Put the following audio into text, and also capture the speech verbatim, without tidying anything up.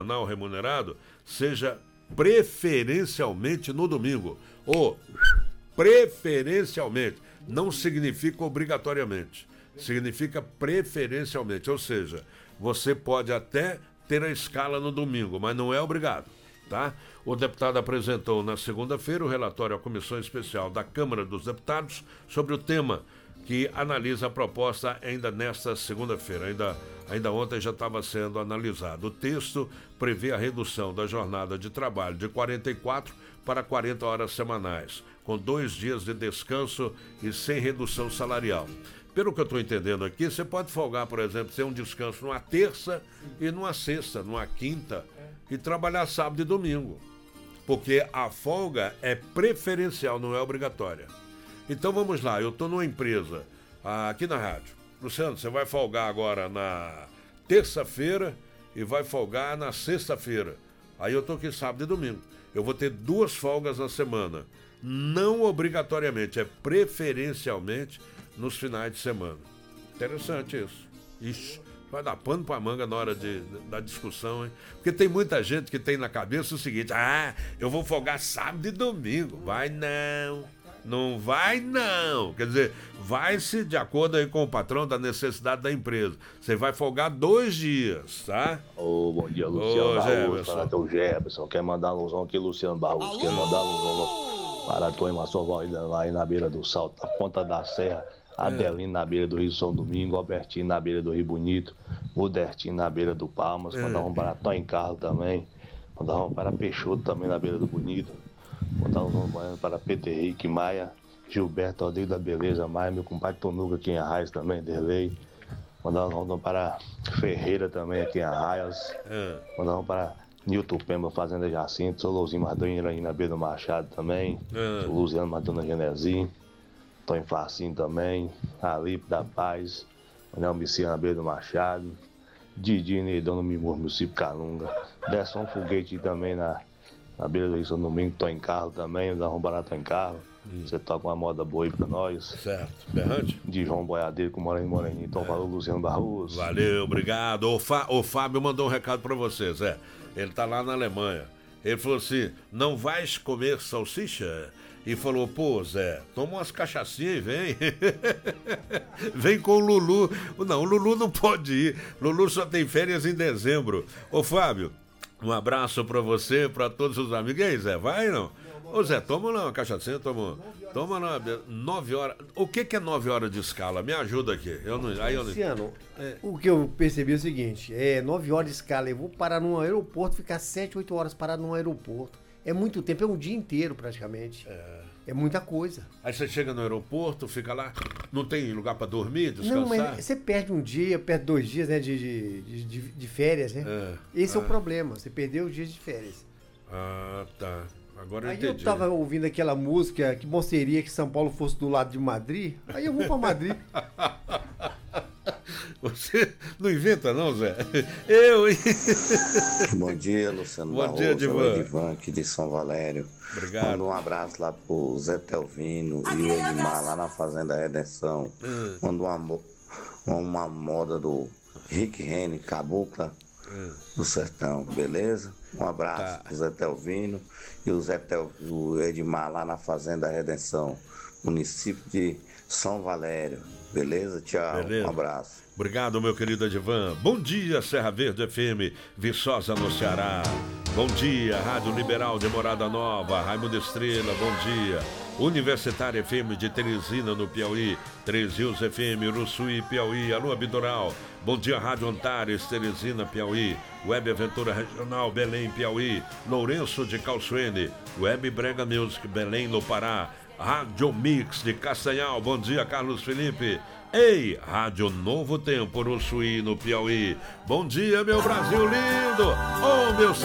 profissional remunerado seja preferencialmente no domingo. Ou preferencialmente. Não significa obrigatoriamente. Significa preferencialmente. Ou seja, você pode até ter a escala no domingo, mas não é obrigado. Tá? O deputado apresentou na segunda-feira o relatório à Comissão Especial da Câmara dos Deputados sobre o tema que analisa a proposta ainda nesta segunda-feira. Ainda, ainda ontem já estava sendo analisado. O texto prevê a redução da jornada de trabalho de quarenta e quatro para quarenta horas semanais, com dois dias de descanso e sem redução salarial. Pelo que eu estou entendendo aqui, você pode folgar, por exemplo, ter um descanso numa terça e numa sexta, numa quinta, e trabalhar sábado e domingo. Porque a folga é preferencial, não é obrigatória. Então vamos lá, eu estou numa empresa aqui na rádio. Luciano, você vai folgar agora na terça-feira e vai folgar na sexta-feira. Aí eu estou aqui sábado e domingo. Eu vou ter duas folgas na semana. Não obrigatoriamente, é preferencialmente nos finais de semana. Interessante isso. Ixi, vai dar pano pra manga na hora de, da discussão, hein? Porque tem muita gente que tem na cabeça o seguinte: ah, eu vou folgar sábado e domingo. Vai não, não vai não. Quer dizer, vai-se de acordo aí com o patrão da necessidade da empresa. Você vai folgar dois dias, tá? Ô, oh, bom dia, Luciano Barroso. Fala teu Jefferson. Quer mandar alusão aqui, Luciano Barroso? Quer mandar alusão para a tua irmã Sovalda lá aí na beira do Salto, na ponta da serra. Adelino na beira do Rio São Domingo, Albertino na beira do Rio Bonito, Modertino na beira do Palmas, mandar um para Tom Carlos também, mandar um para Peixoto também na beira do Bonito, mandar um para Peter Henrique Maia, Gilberto Aldeio da Beleza Maia, meu compadre Tonuga aqui em Arraias também, Derlei, mandar um para Ferreira também aqui em Arraias, mandar um para Nilton Pemba, Fazenda Jacinto, Solozinho Madrinha aí na beira do Machado também, Luziano Madonna Genezinho, Tony Facinho também, Alipe da Paz, Manuel Messias na beira do Machado, Didi Neidão no Mimor, Município Calunga, desce um foguete também na, na beira do Rio São Domingo, tô em carro também, dá um barato em carro, hum. Você toca uma moda boa aí pra nós. Certo, Berrante? De João Boiadeiro com Moreninho Moreninho, então é. Falou Luciano Barroso. Valeu, obrigado. O, Fá, o Fábio mandou um recado pra vocês, é, ele tá lá na Alemanha, ele falou assim: não vais comer salsicha? E falou: pô, Zé, toma umas cachaçinhas e vem. Vem com o Lulu. Não, o Lulu não pode ir. Lulu só tem férias em dezembro. Ô, Fábio, um abraço pra você, pra todos os amigos. E aí, Zé, vai não? Ô, Zé, toma lá uma cachaçinha, toma. Toma lá, nove horas. O que que é nove horas de escala? Me ajuda aqui. Eu não, aí eu não... Luciano, é. O que eu percebi é o seguinte: é nove horas de escala. Eu vou parar num aeroporto, ficar sete, oito horas parado num aeroporto. É muito tempo, é um dia inteiro praticamente. É. É muita coisa. Aí você chega no aeroporto, fica lá, não tem lugar pra dormir, descansar? Não, mas você perde um dia, perde dois dias, né, de, de, de, de férias, né? É. Esse ah. é o problema, você perdeu os dias de férias. Ah, tá. Agora eu aí entendi. Eu tava ouvindo aquela música, que bom seria que São Paulo fosse do lado de Madrid, aí eu vou pra Madrid. Você não inventa não, Zé? Eu, hein? Bom dia, Luciano Bom Barroso, dia, Divan. Divan aqui de São Valério. Obrigado. Manda um abraço lá pro Zé Telvino e o Edmar lá na Fazenda Redenção. Hum. Manda uma, uma moda do Rick Rene, Cabocla hum. do Sertão, beleza? Um abraço tá. Pro Zé Telvino e o, Zé Tel, o Edmar lá na Fazenda Redenção, município de São Valério. Beleza? Tchau. Beleza. Um abraço. Obrigado, meu querido Edivan. Bom dia, Serra Verde F M, Viçosa no Ceará. Bom dia, Rádio Liberal de Morada Nova, Raimundo Estrela, bom dia. Universitária F M de Teresina, no Piauí, Três Rios F M, Uruçuí, Piauí, Alô Abdoral. Bom dia, Rádio Antares, Teresina, Piauí, Web Aventura Regional, Belém, Piauí, Lourenço de Calçoene, Web Brega Music, Belém, no Pará. Rádio Mix de Castanhal, bom dia, Carlos Felipe. Ei, Rádio Novo Tempo, Uruçuí, no Piauí. Bom dia, meu Brasil lindo. Oh, meu